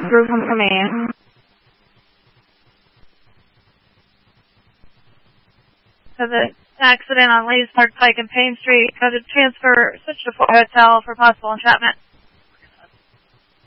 Group from me. So the accident on Lee's Park Pike and Payne Street, coded transfer, switch to Fort Hotel for possible entrapment.